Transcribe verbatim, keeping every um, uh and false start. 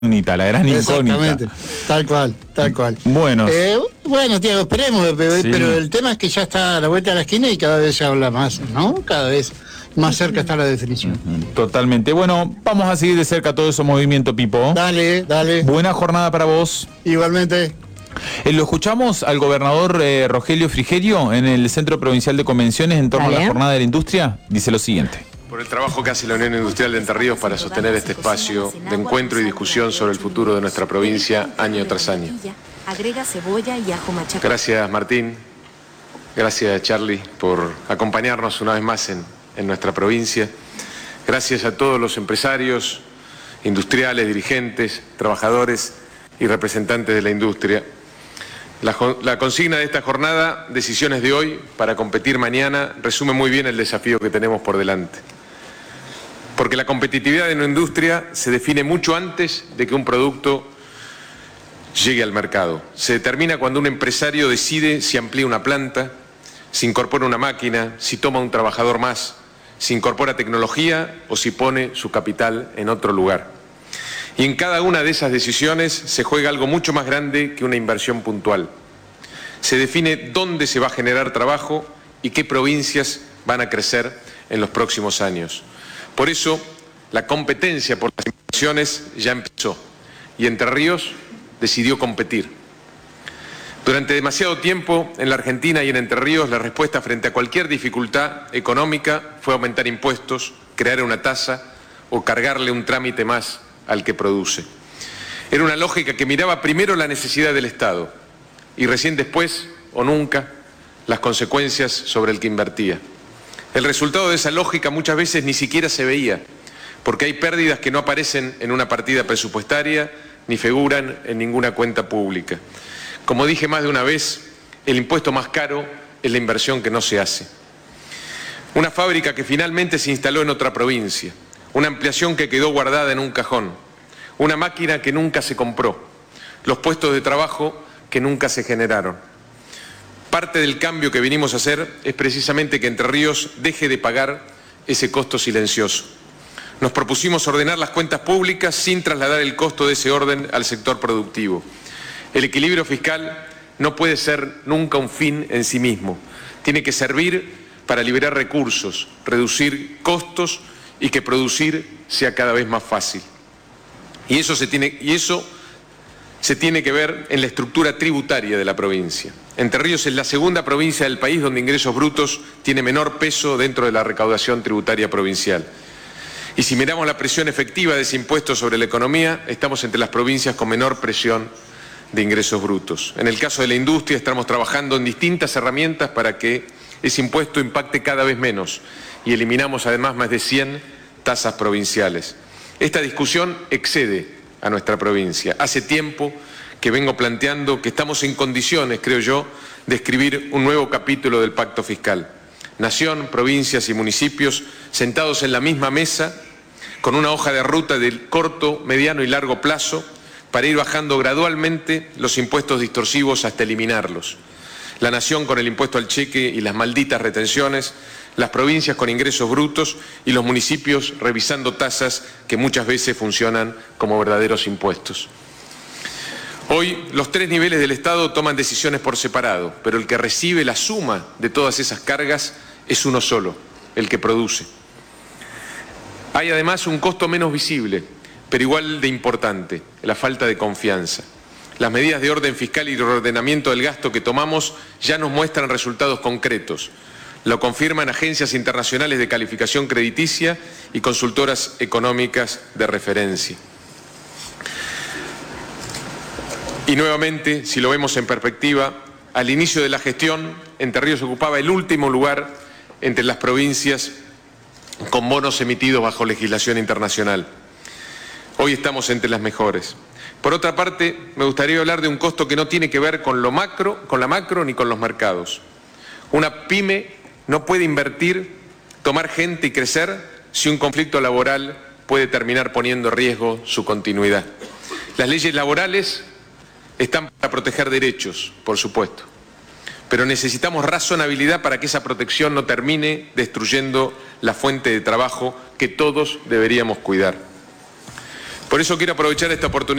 incógnita, la gran incógnita. Exactamente, tal cual, tal cual. Bueno, eh, bueno, Tiago, esperemos, pero, sí. pero el tema es que ya está a la vuelta de la esquina y cada vez se habla más, ¿no? Cada vez más cerca está la definición. Totalmente. Bueno, vamos a seguir de cerca todo ese movimiento, Pipo. Dale, dale. Buena jornada para vos. Igualmente. Eh, lo escuchamos al gobernador eh, Rogelio Frigerio en el Centro Provincial de Convenciones en torno Vale. a la jornada de la industria. Dice lo siguiente. Por el trabajo que hace la Unión Industrial de Entre Ríos para sostener este espacio de encuentro y discusión sobre el futuro de nuestra provincia año tras año. Agrega cebolla y ajo machacado. Gracias, Martín. Gracias, Charlie, por acompañarnos una vez más en, en nuestra provincia. Gracias a todos los empresarios, industriales, dirigentes, trabajadores y representantes de la industria. La, la consigna de esta jornada, Decisiones de hoy para competir mañana, resume muy bien el desafío que tenemos por delante. Porque la competitividad de una industria se define mucho antes de que un producto llegue al mercado. Se determina cuando un empresario decide si amplía una planta, si incorpora una máquina, si toma un trabajador más, si incorpora tecnología o si pone su capital en otro lugar. Y en cada una de esas decisiones se juega algo mucho más grande que una inversión puntual. Se define dónde se va a generar trabajo y qué provincias van a crecer en los próximos años. Por eso, la competencia por las inversiones ya empezó y Entre Ríos decidió competir. Durante demasiado tiempo, en la Argentina y en Entre Ríos, la respuesta frente a cualquier dificultad económica fue aumentar impuestos, crear una tasa o cargarle un trámite más al que produce. Era una lógica que miraba primero la necesidad del Estado y recién después, o nunca, las consecuencias sobre el que invertía. El resultado de esa lógica muchas veces ni siquiera se veía, porque hay pérdidas que no aparecen en una partida presupuestaria ni figuran en ninguna cuenta pública. Como dije más de una vez, el impuesto más caro es la inversión que no se hace. Una fábrica que finalmente se instaló en otra provincia, una ampliación que quedó guardada en un cajón, una máquina que nunca se compró, los puestos de trabajo que nunca se generaron. Parte del cambio que vinimos a hacer es precisamente que Entre Ríos deje de pagar ese costo silencioso. Nos propusimos ordenar las cuentas públicas sin trasladar el costo de ese orden al sector productivo. El equilibrio fiscal no puede ser nunca un fin en sí mismo. Tiene que servir para liberar recursos, reducir costos y que producir sea cada vez más fácil. Y eso se tiene, y eso se tiene que ver en la estructura tributaria de la provincia. Entre Ríos es la segunda provincia del país donde ingresos brutos tiene menor peso dentro de la recaudación tributaria provincial. Y si miramos la presión efectiva de ese impuesto sobre la economía, estamos entre las provincias con menor presión de ingresos brutos. En el caso de la industria estamos trabajando en distintas herramientas para que ese impuesto impacte cada vez menos y eliminamos además más de cien tasas provinciales. Esta discusión excede a nuestra provincia. Hace tiempo que vengo planteando que estamos en condiciones, creo yo, de escribir un nuevo capítulo del Pacto Fiscal. Nación, provincias y municipios sentados en la misma mesa, con una hoja de ruta de corto, mediano y largo plazo, para ir bajando gradualmente los impuestos distorsivos hasta eliminarlos. La Nación con el impuesto al cheque y las malditas retenciones, las provincias con ingresos brutos y los municipios revisando tasas que muchas veces funcionan como verdaderos impuestos. Hoy los tres niveles del Estado toman decisiones por separado, pero el que recibe la suma de todas esas cargas es uno solo, el que produce. Hay además un costo menos visible, pero igual de importante, la falta de confianza. Las medidas de orden fiscal y de ordenamiento del gasto que tomamos ya nos muestran resultados concretos. Lo confirman agencias internacionales de calificación crediticia y consultoras económicas de referencia. Y nuevamente, si lo vemos en perspectiva, al inicio de la gestión, Entre Ríos ocupaba el último lugar entre las provincias con bonos emitidos bajo legislación internacional. Hoy estamos entre las mejores. Por otra parte, me gustaría hablar de un costo que no tiene que ver con lo macro, con la macro ni con los mercados. Una pyme no puede invertir, tomar gente y crecer si un conflicto laboral puede terminar poniendo en riesgo su continuidad. Las leyes laborales están para proteger derechos, por supuesto, pero necesitamos razonabilidad para que esa protección no termine destruyendo la fuente de trabajo que todos deberíamos cuidar. Por eso quiero aprovechar esta oportunidad